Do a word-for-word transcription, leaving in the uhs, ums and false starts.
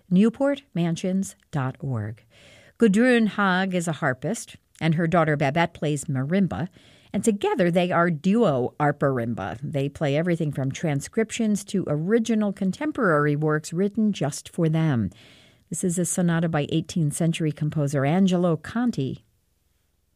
newport mansions dot org. Gudrun Haag is a harpist, and her daughter Babette plays marimba, and together they are duo arparimba. They play everything from transcriptions to original contemporary works written just for them. This is a sonata by eighteenth century composer Angelo Conti,